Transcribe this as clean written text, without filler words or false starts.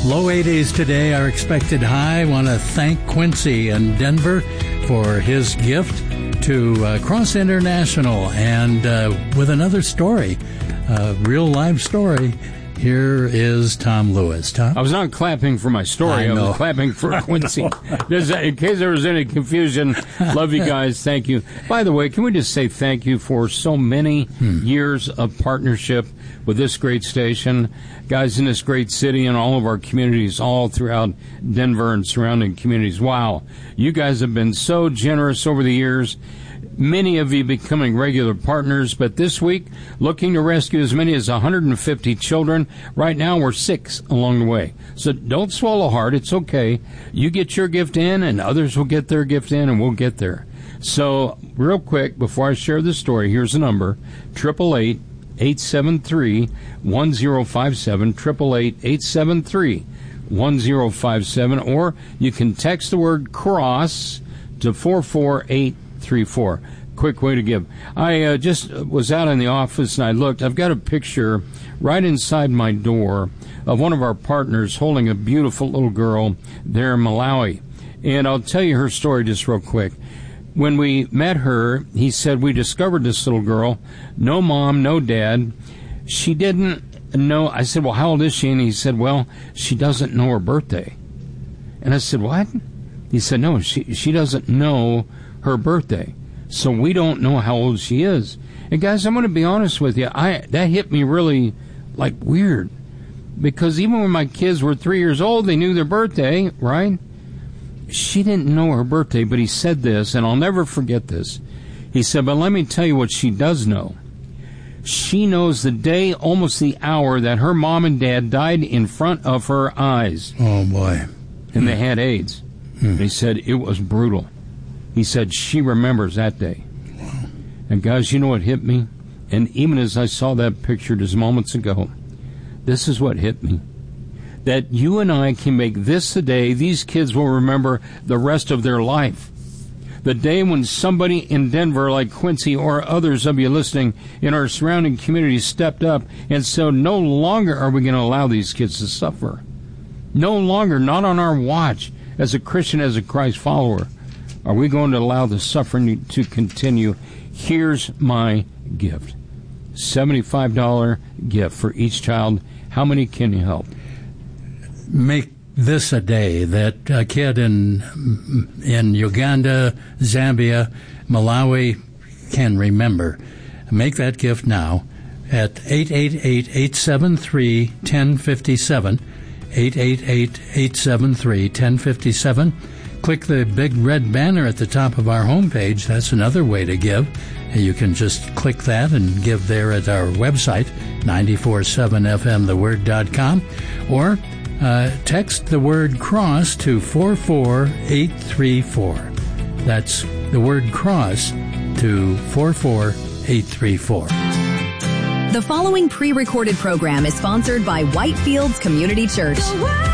Low 80s today, our expected high. I want to thank Quincy in Denver for his gift to Cross International. And with another story, a real live story, here is Tom Lewis. Tom? I was not clapping for my story. I was clapping for Quincy. In case there was any confusion, love you guys. Thank you. By the way, can we just say thank you for so many years of partnership with this great station, guys in this great city and all of our communities all throughout Denver and surrounding communities. Wow. You guys have been so generous over the years. Many of you becoming regular partners, but this week, looking to rescue as many as 150 children. Right now, we're 6 along the way. So don't swallow hard. It's okay. You get your gift in, and others will get their gift in, and we'll get there. So real quick, before I share the story, here's the number, 888-873-1057, 888-873-1057, or you can text the word CROSS to 44834. Quick way to give. I just was out in the office and I looked. I've got a picture right inside my door of one of our partners holding a beautiful little girl there in Malawi. And I'll tell you her story just real quick. When we met her, he said, we discovered this little girl. No mom, no dad. She didn't know. I said, well, how old is she? And he said, well, she doesn't know her birthday. And I said, what? He said, no, she doesn't know her birthday. So we don't know how old she is. And guys, I'm going to be honest with you. That hit me really like weird. Because even when my kids were 3 years old, they knew their birthday, right? She didn't know her birthday, but he said this, and I'll never forget this. He said, but let me tell you what she does know. She knows the day, almost the hour, that her mom and dad died in front of her eyes. Oh, boy. And they had AIDS. He said it was brutal. He said she remembers that day. And guys, you know what hit me? And even as I saw that picture just moments ago, this is what hit me. That you and I can make this the day these kids will remember the rest of their life. The day when somebody in Denver like Quincy or others of you listening in our surrounding communities stepped up and said, no longer are we going to allow these kids to suffer. No longer, not on our watch, as a Christian, as a Christ follower, are we going to allow the suffering to continue. Here's my gift. $75 gift for each child. How many can you help? Make this a day that a kid in Uganda, Zambia, Malawi can remember. Make that gift now at 888-873-1057, 888-873-1057. Click the big red banner at the top of our homepage. That's another way to give. You can just click that and give there at our website, 947fmtheword.com, or text the word CROSS to 44834. That's the word CROSS to 44834. The following pre-recorded program is sponsored by Whitefields Community Church.